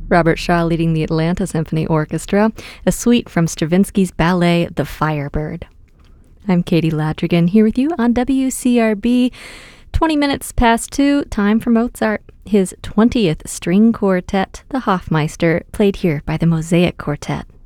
Robert Shaw leading the Atlanta Symphony Orchestra, a suite from Stravinsky's ballet The Firebird. I'm Katie Ladrigan here with you on WCRB. 20 minutes past 2, time for Mozart. His 20th string quartet, the Hofmeister, played here by the Mosaic Quartet.